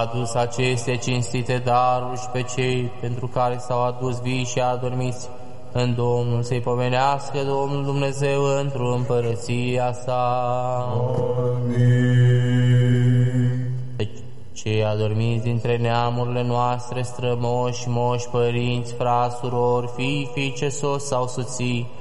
adus aceste cinstite daruri și pe cei pentru care s-au adus vii și adormiți în Domnul, să-i pomenească Domnul Dumnezeu într-o împărăția sa. Amin. Pe cei adormiți dintre neamurile noastre, strămoși, moși, părinți, frați, surori, fii, fiice, soți sau soții,